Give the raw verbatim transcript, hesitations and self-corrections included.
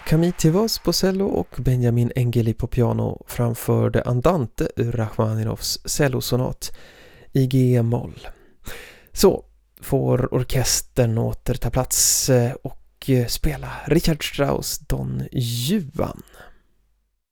Camille Tivas på cello och Benjamin Engeli på piano framförde Andante ur Rachmaninoffs cellosonat i G-moll. Så får orkestern åter ta plats och spela Richard Strauss Don Juan.